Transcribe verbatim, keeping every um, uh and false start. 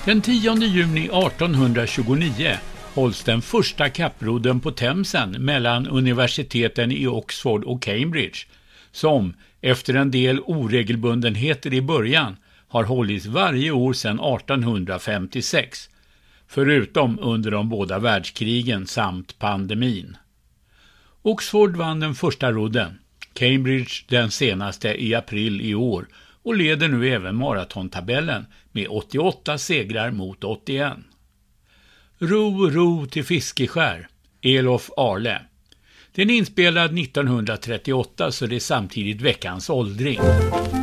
Den tionde juni artonhundratjugonio hålls den första kapprodden på Themsen mellan universiteten i Oxford och Cambridge, som efter en del oregelbundenheter i början har hållits varje år sedan artonhundrafemtiosex, förutom under de båda världskrigen samt pandemin. Oxford vann den första rodden, Cambridge den senaste i april i år och leder nu även maratontabellen med åttioåtta segrar mot åttioen. Ro, ro till Fiskeskär, Elof Arle. Den är inspelad nittonhundratrettioåtta, så det är samtidigt veckans åldring.